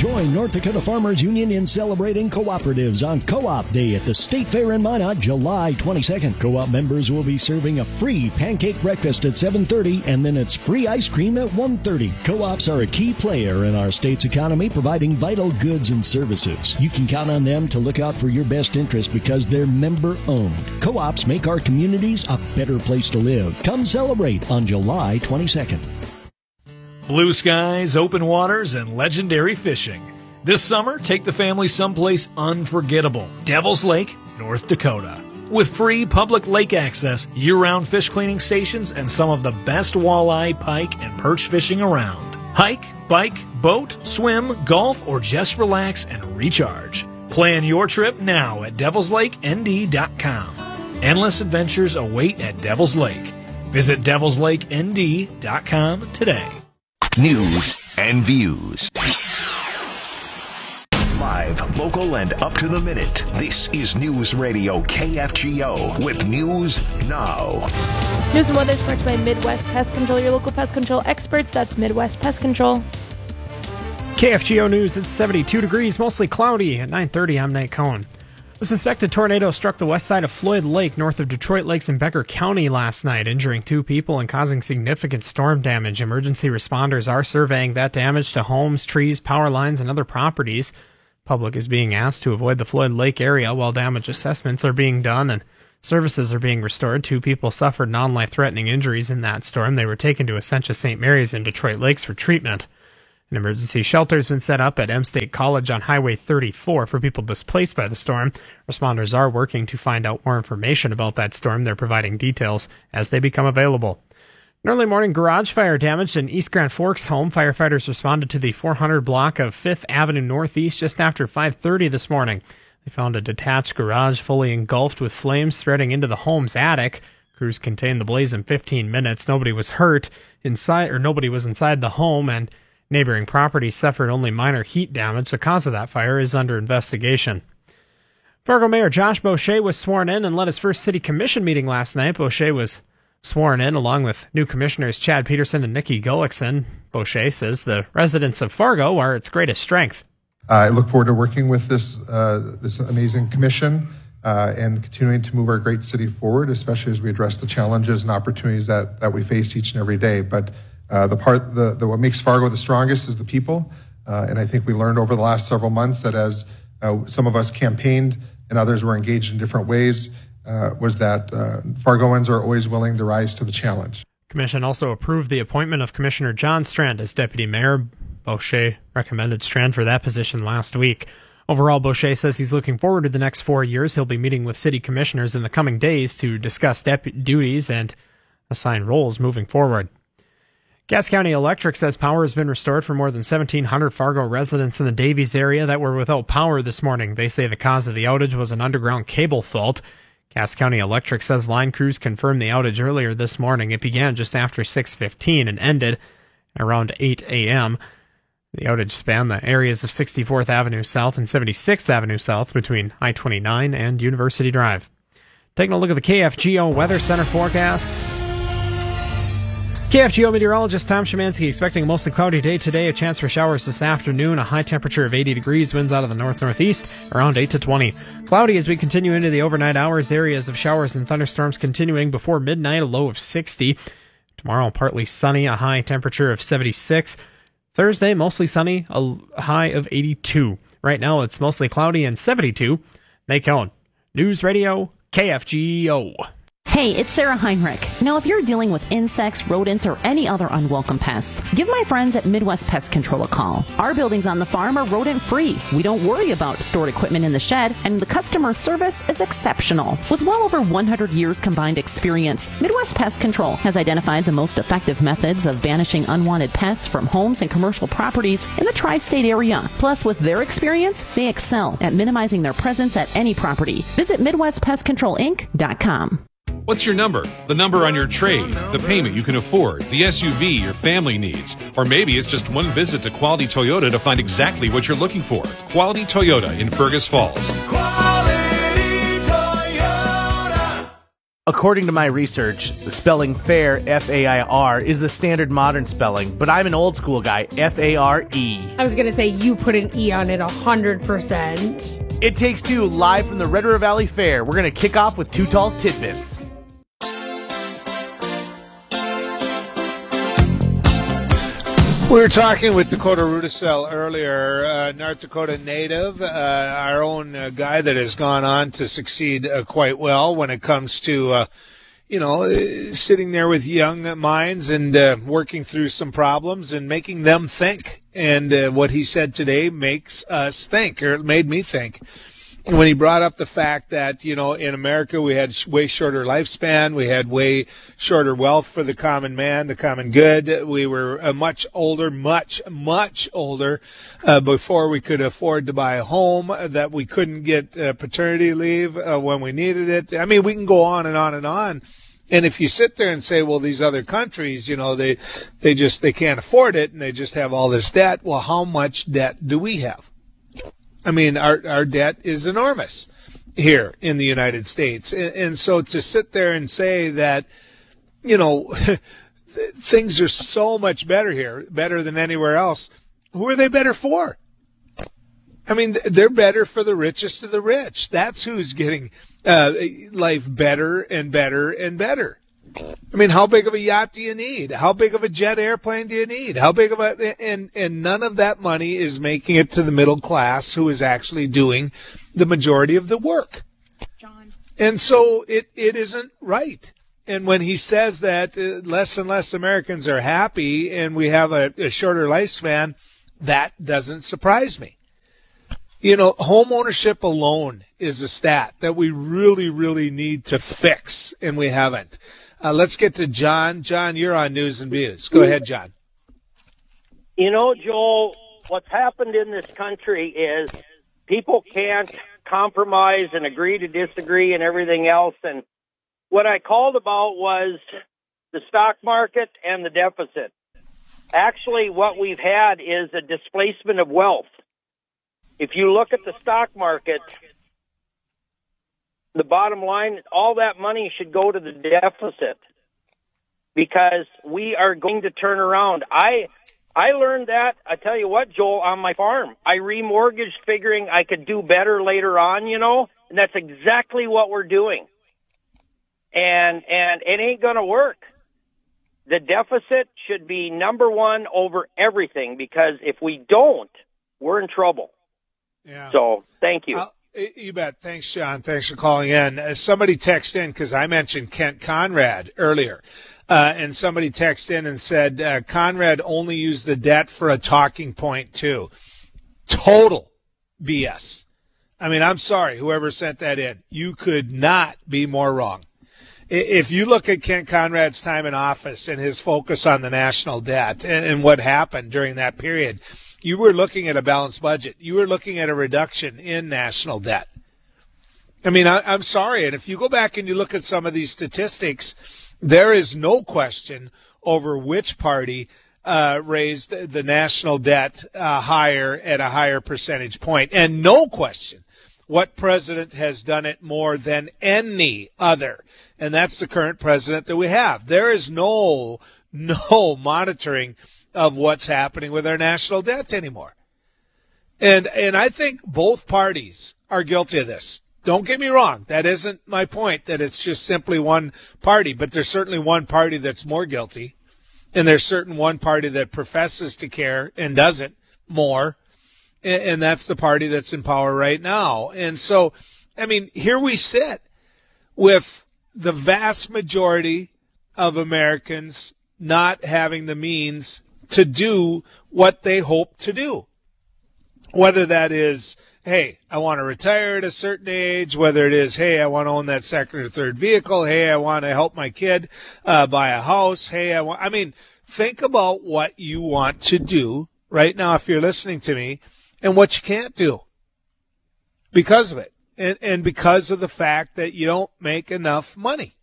Join North Dakota Farmers Union in celebrating cooperatives on Co-op Day at the State Fair in Minot, July 22nd. Co-op members will be serving a free pancake breakfast at 7:30, and then it's free ice cream at 1:30. Co-ops are a key player in our state's economy, providing vital goods and services. You can count on them to look out for your best interest because they're member-owned. Co-ops make our communities a better place to live. Come celebrate on July 22nd. Blue skies, open waters, and legendary fishing. This summer, take the family someplace unforgettable. Devil's Lake, North Dakota. With free public lake access, year-round fish cleaning stations, and some of the best walleye, pike, and perch fishing around. Hike, bike, boat, swim, golf, or just relax and recharge. Plan your trip now at devilslakend.com. Endless adventures await at Devil's Lake. Visit devilslakend.com today. News and views. Live, local, and up to the minute. This is News Radio KFGO with News Now. News and weather brought to you by Midwest Pest Control, your local pest control experts. That's Midwest Pest Control. KFGO News, it's 72 degrees, mostly cloudy. At 9:30, I'm Nate Cohen. A suspected tornado struck the west side of Floyd Lake, north of Detroit Lakes in Becker County last night, injuring 2 people and causing significant storm damage. Emergency responders are surveying that damage to homes, trees, power lines, and other properties. Public is being asked to avoid the Floyd Lake area while damage assessments are being done and services are being restored. 2 people suffered non-life-threatening injuries in that storm. They were taken to Essentia St. Mary's in Detroit Lakes for treatment. An emergency shelter has been set up at M State College on Highway 34 for people displaced by the storm. Responders are working to find out more information about that storm. They're providing details as they become available. An early morning garage fire damaged an East Grand Forks home. Firefighters responded to the 400 block of 5th Avenue Northeast just after 5:30 this morning. They found a detached garage fully engulfed with flames spreading into the home's attic. Crews contained the blaze in 15 minutes. Nobody was hurt inside, or nobody was inside the home, and neighboring properties suffered only minor heat damage. The cause of that fire is under investigation. Fargo Mayor Josh Boucher was sworn in and led his first city commission meeting last night. Boucher was sworn in along with new commissioners Chad Peterson and Nikki Gullickson. Boucher says the residents of Fargo are its greatest strength. I look forward to working with this amazing commission and continuing to move our great city forward, especially as we address the challenges and opportunities that we face each and every day. But what makes Fargo the strongest is the people. And I think we learned over the last several months that as some of us campaigned and others were engaged in different ways, was that Fargoans are always willing to rise to the challenge. Commission also approved the appointment of Commissioner John Strand as deputy mayor. Boucher recommended Strand for that position last week. Overall, Boucher says he's looking forward to the next 4 years. He'll be meeting with city commissioners in the coming days to discuss duties and assign roles moving forward. Cass County Electric says power has been restored for more than 1,700 Fargo residents in the Davies area that were without power this morning. They say the cause of the outage was an underground cable fault. Cass County Electric says line crews confirmed the outage earlier this morning. It began just after 6:15 and ended around 8 a.m. The outage spanned the areas of 64th Avenue South and 76th Avenue South between I-29 and University Drive. Taking a look at the KFGO Weather Center forecast. KFGO meteorologist Tom Szymanski expecting a mostly cloudy day today, a chance for showers this afternoon, a high temperature of 80 degrees, winds out of the north-northeast, around 8 to 20. Cloudy as we continue into the overnight hours, areas of showers and thunderstorms continuing before midnight, a low of 60. Tomorrow, partly sunny, a high temperature of 76. Thursday, mostly sunny, a high of 82. Right now, it's mostly cloudy and 72. Nate Cohen, News Radio, KFGO. Hey, it's Sarah Heinrich. Now, if you're dealing with insects, rodents, or any other unwelcome pests, give my friends at Midwest Pest Control a call. Our buildings on the farm are rodent-free. We don't worry about stored equipment in the shed, and the customer service is exceptional. With well over 100 years combined experience, Midwest Pest Control has identified the most effective methods of banishing unwanted pests from homes and commercial properties in the tri-state area. Plus, with their experience, they excel at minimizing their presence at any property. Visit MidwestPestControlInc.com. What's your number? The number on your trade, the payment you can afford, the SUV your family needs. Or maybe it's just one visit to Quality Toyota to find exactly what you're looking for. Quality Toyota in Fergus Falls. According to my research, the spelling fair, F-A-I-R, is the standard modern spelling, but I'm an old school guy, F-A-R-E. I was going to say you put an E on it 100%. It Takes Two, live from the Red River Valley Fair. We're going to kick off with Too Tall's Tidbits. We were talking with Dakota Rudisell earlier, North Dakota native, our own guy that has gone on to succeed quite well when it comes to, sitting there with young minds and working through some problems and making them think. And what he said today makes us think, or it made me think. When he brought up the fact that, in America we had way shorter lifespan, we had way shorter wealth for the common man, the common good. We were much older, much older, before we could afford to buy a home, that we couldn't get paternity leave when we needed it. I mean, we can go on and on and on. And if you sit there and say, well, these other countries, they can't afford it and they just have all this debt. Well, how much debt do we have? I mean, our debt is enormous here in the United States. And so to sit there and say that, things are so much better here, better than anywhere else, who are they better for? I mean, they're better for the richest of the rich. That's who's getting life better and better and better. I mean, how big of a yacht do you need? How big of a jet airplane do you need? How big of and none of that money is making it to the middle class, who is actually doing the majority of the work. John. And so it isn't right. And when he says that less and less Americans are happy and we have a shorter lifespan, that doesn't surprise me. Home ownership alone is a stat that we really, really need to fix, and we haven't. Let's get to John. John, you're on News and Views. Go ahead, John. Joel, what's happened in this country is people can't compromise and agree to disagree and everything else. And what I called about was the stock market and the deficit. Actually, what we've had is a displacement of wealth. If you look at the stock market, the bottom line, all that money should go to the deficit because we are going to turn around. I learned that, I tell you what, Joel, on my farm. I remortgaged figuring I could do better later on, and that's exactly what we're doing. And it ain't going to work. The deficit should be number one over everything because if we don't, we're in trouble. Yeah. So, thank you. You bet. Thanks, John. Thanks for calling in. Somebody texted in because I mentioned Kent Conrad earlier. And somebody texted in and said, Conrad only used the debt for a talking point, too. Total BS. I mean, I'm sorry, whoever sent that in. You could not be more wrong. If you look at Kent Conrad's time in office and his focus on the national debt and what happened during that period, you were looking at a balanced budget. You were looking at a reduction in national debt. I mean, I'm sorry. And if you go back and you look at some of these statistics, there is no question over which party raised the national debt higher at a higher percentage point. And no question what president has done it more than any other. And that's the current president that we have. There is no monitoring of what's happening with our national debt anymore. And I think both parties are guilty of this. Don't get me wrong. That isn't my point, that it's just simply one party. But there's certainly one party that's more guilty. And there's certain one party that professes to care and doesn't more. And that's the party that's in power right now. And so, I mean, here we sit with the vast majority of Americans not having the means to do what they hope to do. Whether that is, hey, I want to retire at a certain age, whether it is, hey, I want to own that second or third vehicle, hey, I want to help my kid buy a house, hey, I mean, think about what you want to do right now if you're listening to me and what you can't do because of it and because of the fact that you don't make enough money.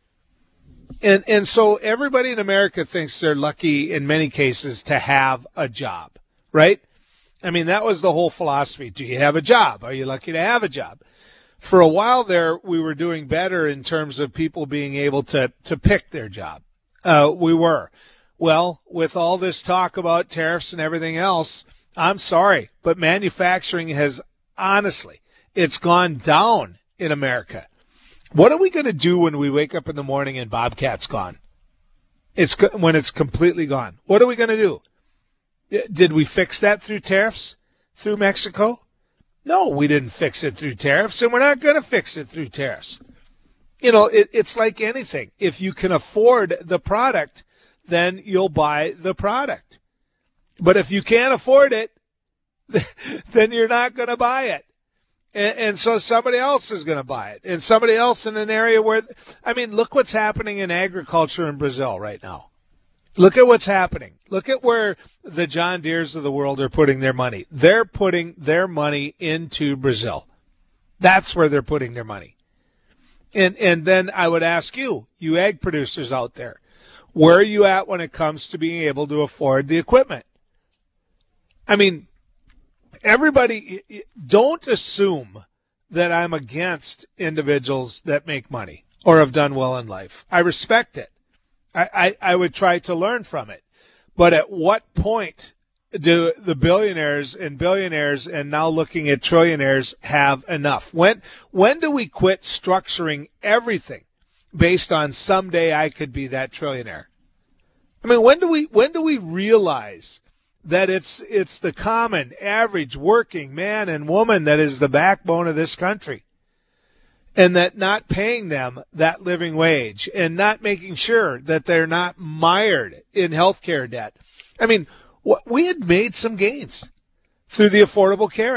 And so everybody in America thinks they're lucky in many cases to have a job, right? I mean, that was the whole philosophy. Do you have a job? Are you lucky to have a job? For a while there, we were doing better in terms of people being able to pick their job. We were. Well, with all this talk about tariffs and everything else, I'm sorry, but manufacturing has, honestly, it's gone down in America. What are we going to do when we wake up in the morning and Bobcat's gone? When it's completely gone. What are we going to do? Did we fix that through tariffs through Mexico? No, we didn't fix it through tariffs, and we're not going to fix it through tariffs. It's like anything. If you can afford the product, then you'll buy the product. But if you can't afford it, then you're not going to buy it. And so somebody else is going to buy it. And somebody else in an area where, look what's happening in agriculture in Brazil right now. Look at what's happening. Look at where the John Deeres of the world are putting their money. They're putting their money into Brazil. That's where they're putting their money. And then I would ask you ag producers out there, where are you at when it comes to being able to afford the equipment? Everybody, don't assume that I'm against individuals that make money or have done well in life. I respect it. I would try to learn from it. But at what point do the billionaires and now looking at trillionaires have enough? When do we quit structuring everything based on someday I could be that trillionaire? When do we realize that it's the common, average, working man and woman that is the backbone of this country, and that not paying them that living wage and not making sure that they're not mired in healthcare debt? We had made some gains through the Affordable Care